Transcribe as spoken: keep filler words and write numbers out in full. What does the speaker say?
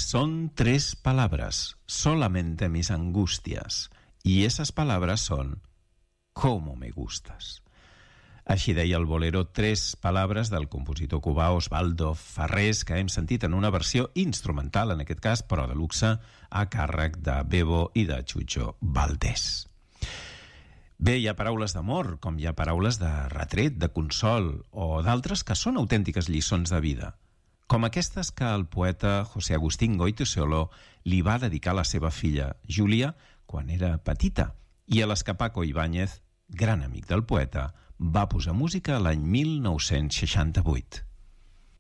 Son tres palabras, solamente mis angustias, y esas palabras son «Cómo me gustas». Així deia el bolero Tres Palabres del compositor cubà Osvaldo Farrés, que hem sentit en una versió instrumental, en aquest cas, però de luxe, a càrrec de Bebo i de Chucho Valdés. Bé, hi ha paraules d'amor, com hi ha paraules de retret, de consol, o d'altres que són autèntiques lliçons de vida, com aquestes que el poeta José Agustín Goytisolo li va dedicar a la seva filla, Júlia, quan era petita, i a les que Paco Ibáñez, gran amic del poeta, va posar música l'any mil nou-cents seixanta-vuit.